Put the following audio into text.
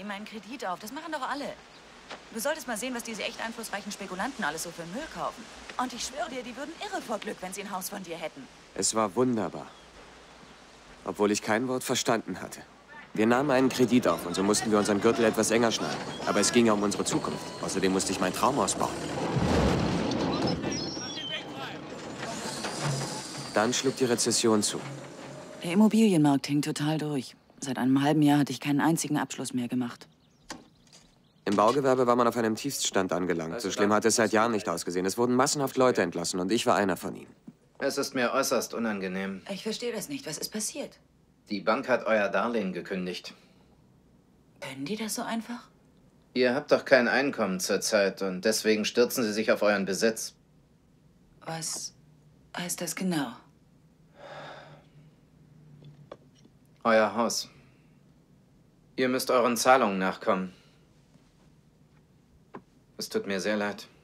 nehmen einen Kredit auf. Das machen doch alle. Du solltest mal sehen, was diese echt einflussreichen Spekulanten alles so für Müll kaufen. Und ich schwöre dir, die würden irre vor Glück, wenn sie ein Haus von dir hätten. Es war wunderbar. Obwohl ich kein Wort verstanden hatte. Wir nahmen einen Kredit auf und so mussten wir unseren Gürtel etwas enger schnallen. Aber es ging ja um unsere Zukunft. Außerdem musste ich mein Traumhaus bauen. Dann schlug die Rezession zu. Der Immobilienmarkt hing total durch. Seit einem halben Jahr hatte ich keinen einzigen Abschluss mehr gemacht. Im Baugewerbe war man auf einem Tiefststand angelangt. So schlimm hat es seit Jahren nicht ausgesehen. Es wurden massenhaft Leute entlassen und ich war einer von ihnen. Es ist mir äußerst unangenehm. Ich verstehe das nicht. Was ist passiert? Die Bank hat euer Darlehen gekündigt. Können die das so einfach? Ihr habt doch kein Einkommen zurzeit und deswegen stürzen sie sich auf euren Besitz. Was heißt das genau? Euer Haus. Ihr müsst euren Zahlungen nachkommen. Es tut mir sehr leid.